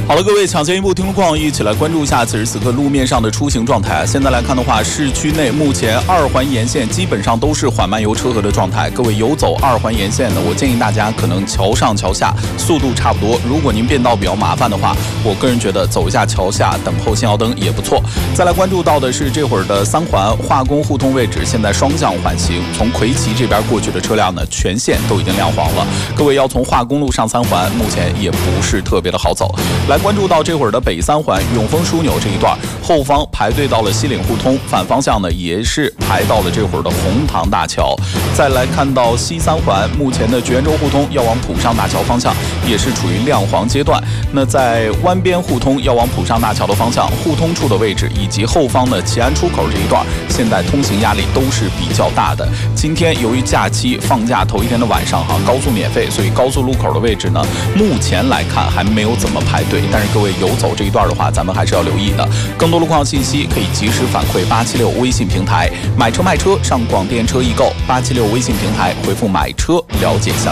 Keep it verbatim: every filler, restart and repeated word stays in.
好了，各位抢先一步听路况，一起来关注一下此时此刻路面上的出行状态。现在来看的话，市区内目前二环沿线基本上都是缓慢游车河的状态。各位游走二环沿线的，我建议大家可能桥上桥下速度差不多。如果您变道比较麻烦的话，我个人觉得走一下桥下等候信号灯也不错。再来关注到的是这会儿的三环化工互通位置，现在双向缓行，从葵齐这边过去的车辆呢，全线都已经亮黄了。各位要从化工路上三环，目前也不是特别的好走。来关注到这会儿的北三环永丰枢纽这一段，后方排队到了西岭互通，反方向呢也是排到了这会儿的红塘大桥。再来看到西三环，目前的绝州互通要往浦上大桥方向也是处于亮黄阶段。那在湾边互通要往浦上大桥的方向，互通处的位置以及后方的齐安出口这一段，现在通行压力都是比较大的。今天由于假期放假头一天的晚上哈，高速免费，所以高速路口的位置呢，目前来看还没有怎么排队。但是各位游走这一段的话，咱们还是要留意的。更多路况信息可以及时反馈八七六微信平台，买车卖车上广电车易购，八七六微信平台回复买车了解详